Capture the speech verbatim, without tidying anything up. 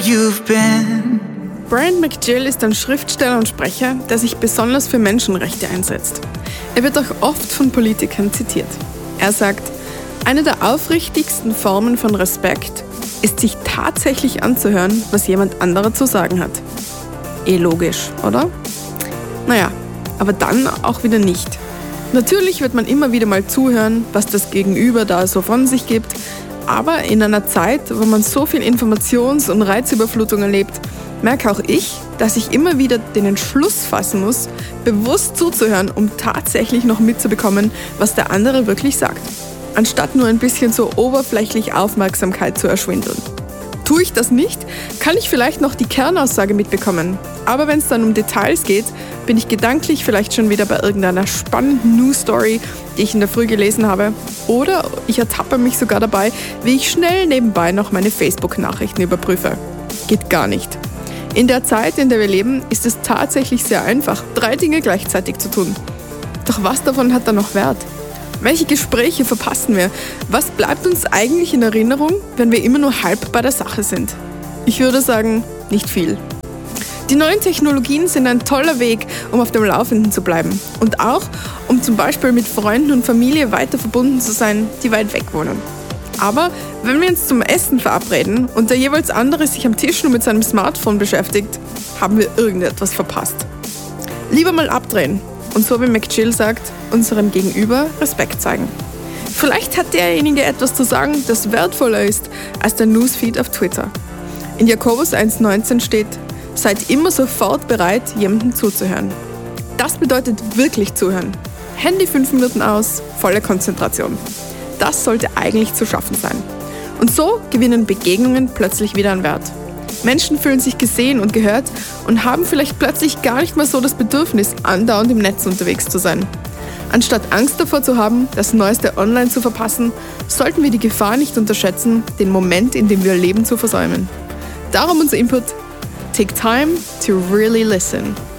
you've been. Brian McGill ist ein Schriftsteller und Sprecher, der sich besonders für Menschenrechte einsetzt. Er wird auch oft von Politikern zitiert. Er sagt, eine der aufrichtigsten Formen von Respekt ist, sich tatsächlich anzuhören, was jemand anderer zu sagen hat. Eh logisch, oder? Naja, aber dann auch wieder nicht. Natürlich wird man immer wieder mal zuhören, was das Gegenüber da so von sich gibt, aber in einer Zeit, wo man so viel Informations- und Reizüberflutung erlebt, merke auch ich, dass ich immer wieder den Entschluss fassen muss, bewusst zuzuhören, um tatsächlich noch mitzubekommen, was der andere wirklich sagt, anstatt nur ein bisschen so oberflächlich Aufmerksamkeit zu erschwindeln. Tue ich das nicht, kann ich vielleicht noch die Kernaussage mitbekommen, aber wenn es dann um Details geht, bin ich gedanklich vielleicht schon wieder bei irgendeiner spannenden News-Story, die ich in der Früh gelesen habe, oder ich ertappe mich sogar dabei, wie ich schnell nebenbei noch meine Facebook-Nachrichten überprüfe. Geht gar nicht. In der Zeit, in der wir leben, ist es tatsächlich sehr einfach, drei Dinge gleichzeitig zu tun. Doch was davon hat dann noch Wert? Welche Gespräche verpassen wir? Was bleibt uns eigentlich in Erinnerung, wenn wir immer nur halb bei der Sache sind? Ich würde sagen, nicht viel. Die neuen Technologien sind ein toller Weg, um auf dem Laufenden zu bleiben. Und auch, um zum Beispiel mit Freunden und Familie weiter verbunden zu sein, die weit weg wohnen. Aber wenn wir uns zum Essen verabreden und der jeweils andere sich am Tisch nur mit seinem Smartphone beschäftigt, haben wir irgendetwas verpasst. Lieber mal abdrehen und so wie McGill sagt, unserem Gegenüber Respekt zeigen. Vielleicht hat derjenige etwas zu sagen, das wertvoller ist als der Newsfeed auf Twitter. In Jakobus eins neunzehn steht, seid immer sofort bereit, jemandem zuzuhören. Das bedeutet wirklich zuhören. Handy fünf Minuten aus, volle Konzentration. Das sollte eigentlich zu schaffen sein. Und so gewinnen Begegnungen plötzlich wieder an Wert. Menschen fühlen sich gesehen und gehört und haben vielleicht plötzlich gar nicht mehr so das Bedürfnis, andauernd im Netz unterwegs zu sein. Anstatt Angst davor zu haben, das Neueste online zu verpassen, sollten wir die Gefahr nicht unterschätzen, den Moment, in dem wir leben, zu versäumen. Darum unser Input: Take time to really listen.